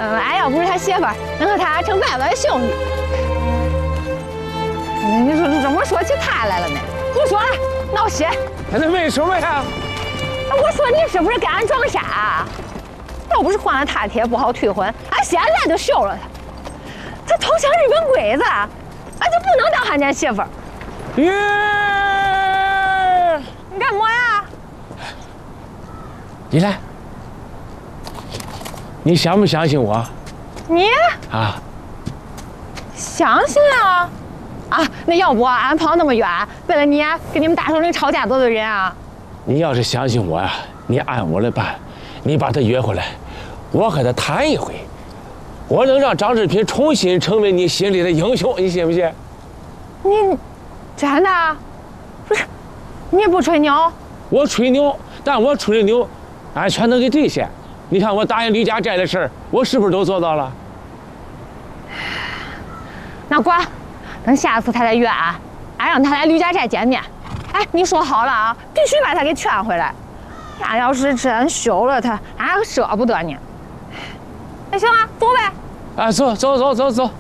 俺要不是他媳妇儿，能和他成百万兄弟。你说怎么说起他来了呢？不说了，闹心。 那为什么呀？ 我说你是不是给俺装傻啊？要不是换了他帖不好退婚，俺现在就休了他。他投降日本鬼子，俺就不能当俺家媳妇儿。 耶！ 你干么呀？ 你来，你相不相信我？ 你啊？ 相信啊！啊，那要不俺跑那么远，为了你跟你们大首领吵架得罪人啊？ 你要是相信我呀，你按我的办，你把他约回来，我和他谈一回，我能让张志平重新成为你心里的英雄，你信不信？ 你真的？不是，你不吹牛？ 我吹牛，但我吹的牛，俺全能给兑现。你看我答应吕家寨的事儿，我是不是都做到了？ 那管，等下次他再约俺让他来吕家寨见面。哎，你说好了啊，必须把他给劝回来。俺要是真休了他，俺舍不得你。那行了，走呗。 啊，走走走走走。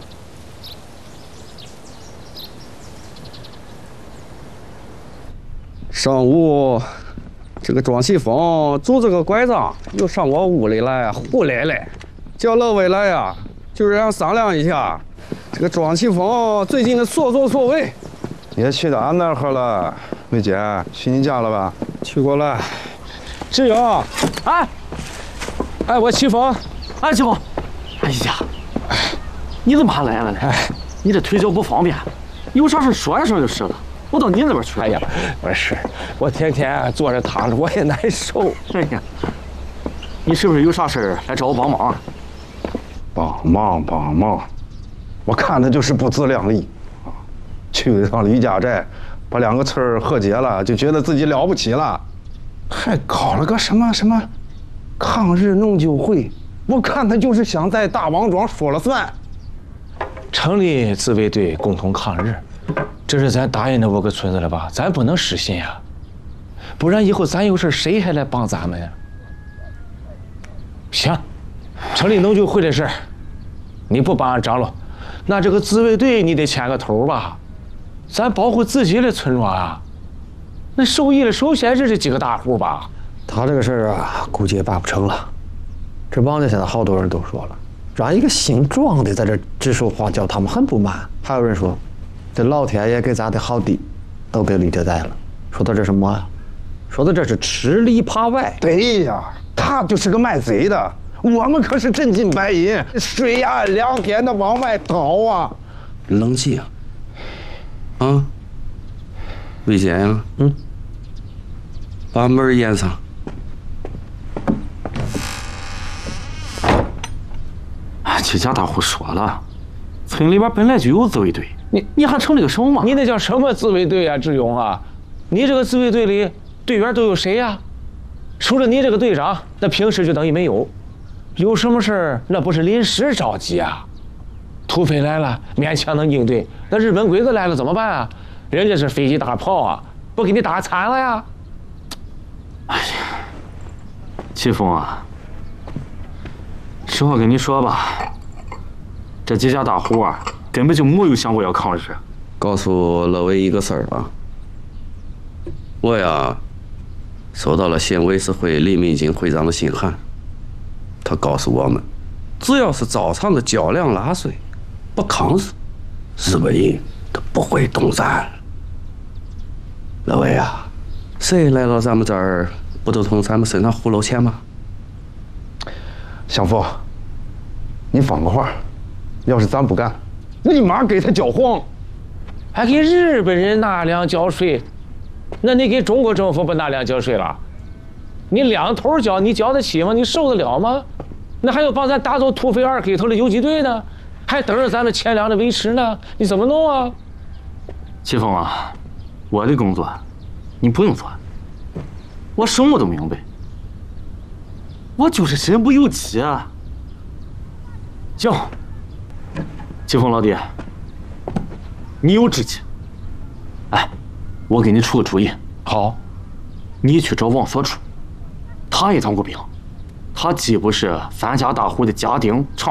上午，这个庄启峰拄着个拐杖又上我屋里来胡来了，叫乐伟来呀，就是想商量一下这个庄启峰最近的所作所为。 也去到俺那儿了，伟姐，去你家了吧？ 去过了。 志勇，哎，我启峰， 哎，启峰，哎呀，你怎么还来了呢？你这腿脚不方便，有啥事说一声就是了。我到你那边去。 哎呀，不是，我天天坐着躺着，我也难受。 哎呀，你是不是有啥事来找我帮忙啊？ 帮忙，我看他就是不自量力啊！去一趟吕家寨，把2个村和解了，就觉得自己了不起了，还搞了个什么抗日弄旧会，我看他就是想在大王庄说了算。 成立自卫队共同抗日，这是咱答应的5个村子了吧？咱不能失信呀，不然以后咱有事谁还来帮咱们呀？行，成立农救会的事，你不帮俺张罗，那这个自卫队你得牵个头吧？咱保护自己的村庄啊，那受益的首先是这几个大户吧？ 他这个事儿啊，估计也办不成了。这帮子现在好多人都说了，让一个姓庄的在这指手画脚，他们很不满。还有人说，这老天爷给咱的好地都给吕家寨了，说的这什么？说的这是吃里扒外。 对呀，他就是个卖贼的，我们可是真金白银，水岸2天的往外倒啊！ 冷静啊，魏姐呀，把门掩上。 这家大户说了，村里边本来就有自卫队，你还成立个什么嘛？ 你那叫什么自卫队啊，志勇啊？你这个自卫队里队员都有谁呀？除了你这个队长，那平时就等于没有。有什么事儿那不是临时召集啊？土匪来了勉强能应对，那日本鬼子来了怎么办啊？人家是飞机大炮啊，不给你打残了呀？ 哎呀，启峰啊，实话跟你说吧，这几家大户啊，根本就没有想过要抗日。 告诉乐伟一个事儿啊，我呀收到了县卫士会李明金会长的信函，他告诉我们，只要是照常的缴粮纳税，不抗日，日本人都不会动咱。乐伟啊，谁来到咱们这儿，不都从咱们身上糊弄钱吗？ 相父，你放个话，要是咱不干，立马给他缴黄。 还给日本人纳粮缴税，那你给中国政府不纳粮缴税了？你两头缴，你缴得起吗？你受得了吗？那还有帮咱打走土匪2K头的游击队呢，还等着咱们钱粮的维持呢，你怎么弄啊？ 启峰啊，我的工作你不用做，我什么都明白，我就是身不由己啊。行，启峰老弟，你有志气。哎，我给你出个主意。 好， 你去找王所柱，他也当过兵，他既不是3家大户的家丁。